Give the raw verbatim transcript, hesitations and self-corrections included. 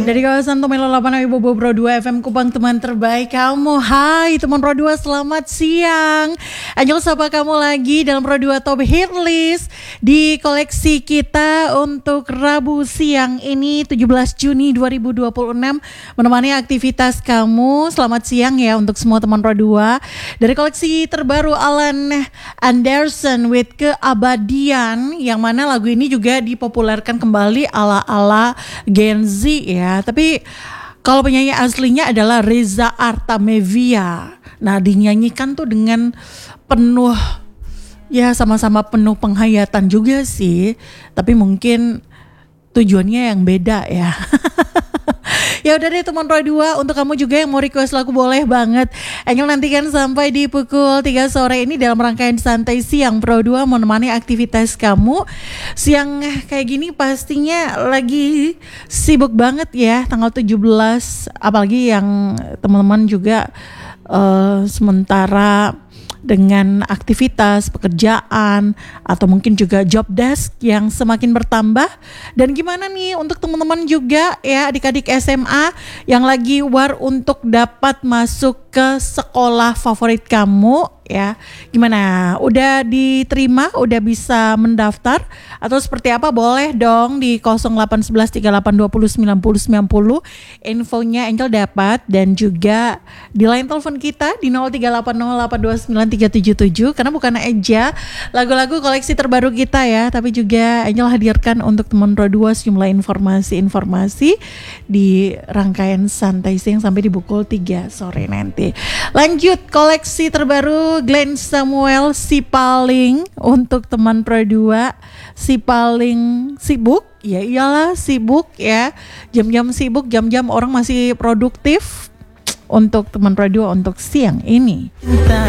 Dari kawasan Tumelo delapan Wibowo Pro dua F M Kupang, teman terbaik kamu. Hai teman Pro dua, selamat siang. Angel sapa kamu lagi dalam Pro dua Top Hit List di koleksi kita untuk Rabu siang ini tujuh belas Juni dua ribu dua puluh enam, menemani aktivitas kamu. Selamat siang ya untuk semua teman Pro dua. Dari koleksi terbaru Alan Anderson with Keabadian, yang mana lagu ini juga dipopulerkan kembali ala-ala Gen Z ya. Tapi kalau penyanyi aslinya adalah Reza Artamevia. Nah, dinyanyikan tuh dengan penuh, ya sama-sama penuh penghayatan juga sih, tapi mungkin tujuannya yang beda ya. Ya udah deh teman Pro dua, untuk kamu juga yang mau request lagu boleh banget. Angel nantikan sampai di pukul tiga sore ini dalam rangkaian Santai Siang Pro dua, menemani aktivitas kamu. Siang kayak gini pastinya lagi sibuk banget ya, tanggal tujuh belas, apalagi yang teman-teman juga uh, sementara dengan aktivitas pekerjaan atau mungkin juga job desk yang semakin bertambah. Dan gimana nih untuk teman-teman juga ya, adik-adik S M A yang lagi war untuk dapat masuk ke sekolah favorit kamu ya. Gimana? Udah diterima? Udah bisa mendaftar? Atau seperti apa? Boleh dong di nol delapan satu satu tiga delapan dua nol sembilan nol sembilan nol. Infonya Angel dapat, dan juga di line telepon kita di nol tiga delapan nol delapan dua sembilan tiga tujuh tujuh, karena bukan aja lagu-lagu koleksi terbaru kita ya, tapi juga Angel hadirkan untuk teman Pro dua sejumlah informasi-informasi di rangkaian Santai Siang sampai di pukul tiga sore nanti. Lanjut koleksi terbaru Glenn Samuel, Si Paling, untuk teman Pro dua. Si paling sibuk, ya iyalah sibuk ya, jam-jam sibuk, jam-jam orang masih produktif. Untuk teman Pro dua untuk siang ini. Kita